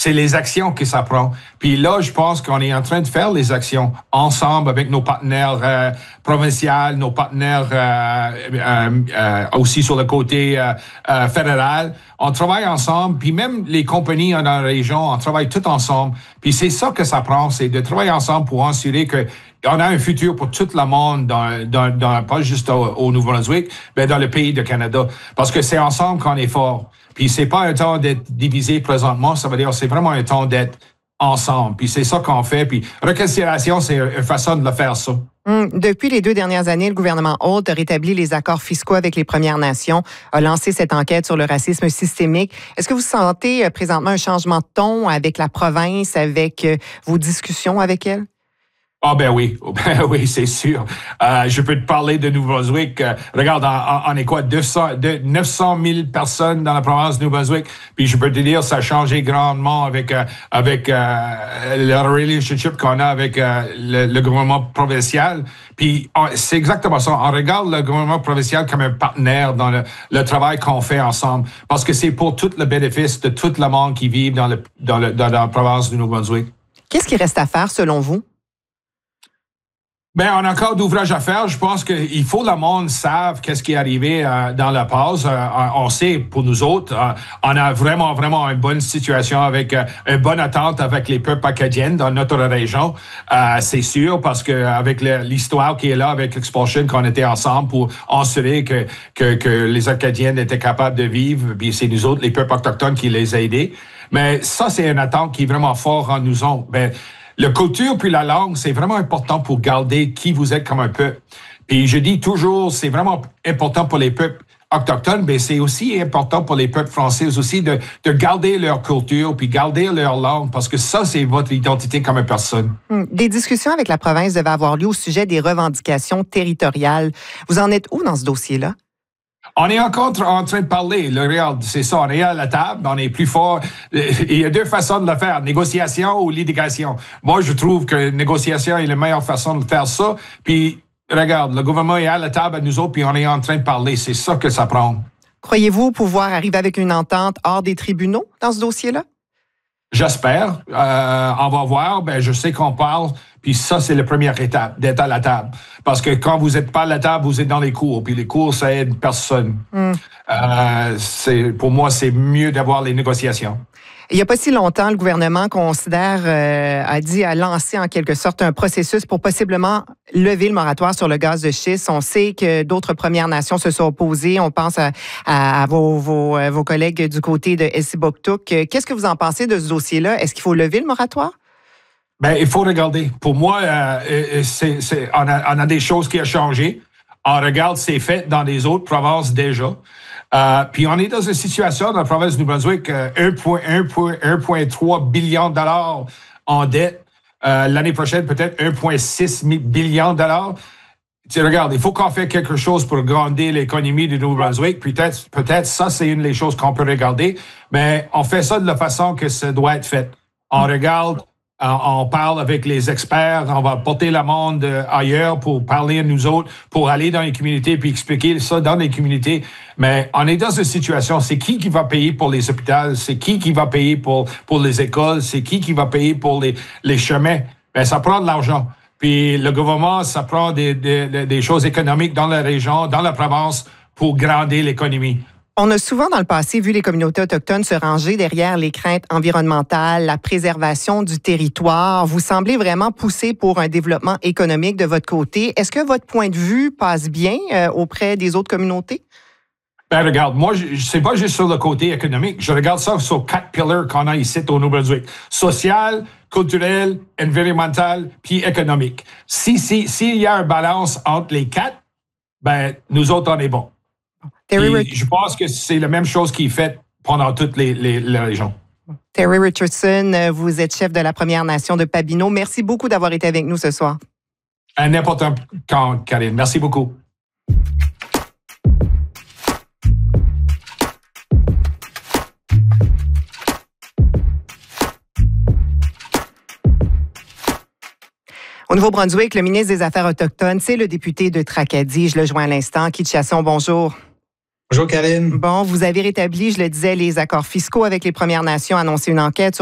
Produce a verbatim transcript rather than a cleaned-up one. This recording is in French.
c'est les actions que ça prend. Puis là, je pense qu'on est en train de faire les actions ensemble avec nos partenaires euh, provinciaux, nos partenaires euh, euh, euh, aussi sur le côté euh, euh, fédéral. On travaille ensemble, puis même les compagnies dans la région, on travaille tout ensemble. Puis c'est ça que ça prend, c'est de travailler ensemble pour assurer que on a un futur pour tout le monde, dans, dans, dans, pas juste au, au Nouveau-Brunswick, mais dans le pays de Canada. Parce que c'est ensemble qu'on est fort. Puis c'est pas un temps d'être divisé présentement, ça veut dire c'est vraiment un temps d'être ensemble. Puis c'est ça qu'on fait. Puis réconciliation, c'est une façon de le faire, ça. Hum, depuis les deux dernières années, le gouvernement Holt a rétabli les accords fiscaux avec les Premières Nations, a lancé cette enquête sur le racisme systémique. Est-ce que vous sentez euh, présentement un changement de ton avec la province, avec euh, vos discussions avec elle? Ah ben oui, ben oui, c'est sûr. Euh, je peux te parler de Nouveau-Brunswick. Euh, regarde, on, on est quoi, deux cents, neuf cent mille personnes dans la province de Nouveau-Brunswick. Puis je peux te dire, ça a changé grandement avec euh, avec euh, le relationship qu'on a avec euh, le, le gouvernement provincial. Puis on, c'est exactement ça. On regarde le gouvernement provincial comme un partenaire dans le, le travail qu'on fait ensemble, parce que c'est pour tout le bénéfice de tout le monde qui vit dans le dans le dans la province de Nouveau-Brunswick. Qu'est-ce qui reste à faire selon vous? Ben, on a encore d'ouvrages à faire. Je pense qu'il faut que le monde sache qu'est-ce qui est arrivé euh, dans la pause. Euh, on sait, pour nous autres, euh, on a vraiment, vraiment une bonne situation avec euh, une bonne attente avec les peuples acadiens dans notre région. Euh, c'est sûr, parce que avec le, l'histoire qui est là, avec l'expulsion qu'on était ensemble pour assurer que, que, que les Acadiens étaient capables de vivre, puis c'est nous autres, les peuples autochtones, qui les a aidés. Mais ça, c'est une attente qui est vraiment fort en nous autres. Ben, la culture puis la langue, c'est vraiment important pour garder qui vous êtes comme un peuple. Puis je dis toujours, c'est vraiment important pour les peuples autochtones, mais c'est aussi important pour les peuples français aussi de, de garder leur culture puis garder leur langue, parce que ça, c'est votre identité comme une personne. Des discussions avec la province devaient avoir lieu au sujet des revendications territoriales. Vous en êtes où dans ce dossier-là? On est encore en train de parler. Le regarde, c'est ça. On est à la table, on est plus fort. Il y a deux façons de le faire, négociation ou litigation. Moi, je trouve que négociation est la meilleure façon de faire ça. Puis, regarde, le gouvernement est à la table à nous autres, puis on est en train de parler. C'est ça que ça prend. Croyez-vous pouvoir arriver avec une entente hors des tribunaux dans ce dossier-là? J'espère. Euh, on va voir. Ben, je sais qu'on parle. Puis ça, c'est la première étape, d'être à la table. Parce que quand vous n'êtes pas à la table, vous êtes dans les cours. Puis les cours, ça aide personne. Mm. Euh, c'est, pour moi, c'est mieux d'avoir les négociations. Il n'y a pas si longtemps, le gouvernement considère, euh, a dit, a lancé en quelque sorte un processus pour possiblement lever le moratoire sur le gaz de schiste. On sait que d'autres Premières Nations se sont opposées. On pense à, à, à vos, vos, vos collègues du côté de Essiboktuk. Qu'est-ce que vous en pensez de ce dossier-là? Est-ce qu'il faut lever le moratoire? Ben, il faut regarder. Pour moi, euh, c'est, c'est, on, a, on a des choses qui ont changé. On regarde, c'est fait dans les autres provinces déjà. Euh, puis on est dans une situation dans la province du Nouveau-Brunswick, euh, un virgule trois billion de dollars en dette. Euh, l'année prochaine, peut-être un virgule six billion de dollars. Tu regardes, il faut qu'on fasse quelque chose pour grandir l'économie du Nouveau-Brunswick. Peut-être, peut-être ça, c'est une des choses qu'on peut regarder. Mais on fait ça de la façon que ça doit être fait. On regarde, on parle avec les experts, on va porter le monde ailleurs pour parler à nous autres, pour aller dans les communautés puis expliquer ça dans les communautés. Mais on est dans une situation, c'est qui qui va payer pour les hôpitaux? C'est qui qui va payer pour, pour les écoles? C'est qui qui va payer pour les, les chemins? Ben, ça prend de l'argent. Puis le gouvernement, ça prend des, des, des choses économiques dans la région, dans la province, pour grandir l'économie. On a souvent dans le passé vu les communautés autochtones se ranger derrière les craintes environnementales, la préservation du territoire. Vous semblez vraiment pousser pour un développement économique de votre côté. Est-ce que votre point de vue passe bien euh, auprès des autres communautés? Ben regarde, moi, je c'est pas juste sur le côté économique. Je regarde ça sur quatre pillars qu'on a ici au Nouveau-Brunswick. Social, culturel, environnemental, puis économique. Si, si, s'il y a un balance entre les quatre, ben, nous autres, on est bons. Je pense que c'est la même chose qui est faite pendant toutes les, les, les régions. Terry Richardson, vous êtes chef de la Première Nation de Pabineau. Merci beaucoup d'avoir été avec nous ce soir. À n'importe quand, Karine. Merci beaucoup. Au Nouveau-Brunswick, le ministre des Affaires autochtones, c'est le député de Tracadie. Je le joins à l'instant. Keith Chiasson, bonjour. Bonjour, Karine. Bon, vous avez rétabli, je le disais, les accords fiscaux avec les Premières Nations, annoncé une enquête sur